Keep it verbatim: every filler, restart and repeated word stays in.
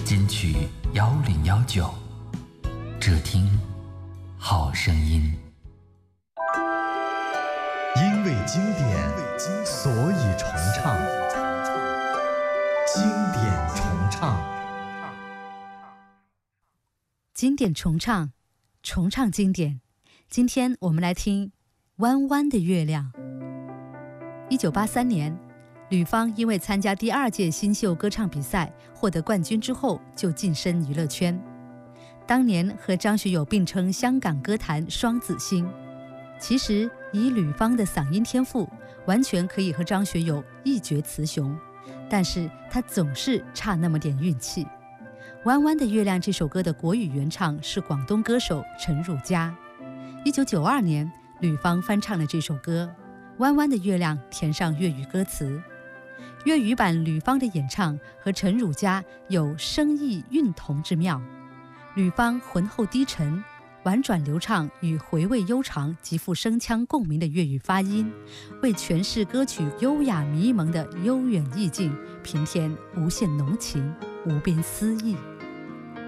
金曲幺零幺九，只听好声音。 因为经典，所以重唱。经典重唱， 经典重唱，重唱经典。今天我们来听《弯弯的月亮》。一九八三年，吕方因为参加第二届新秀歌唱比赛获得冠军之后，就晋升娱乐圈。当年和张学友并称香港歌坛双子星。其实以吕方的嗓音天赋，完全可以和张学友一决雌雄，但是他总是差那么点运气。《弯弯的月亮》这首歌的国语原唱是广东歌手陈汝佳。一九九二年，吕方翻唱了这首歌，《弯弯的月亮》填上粤语歌词。粤语版吕方的演唱和陈汝佳有声异韵同之妙，吕方浑厚低沉、婉转流畅与回味悠长、极富声腔共鸣的粤语发音，为诠释歌曲优雅迷蒙的悠远意境平添无限浓情、无边诗意。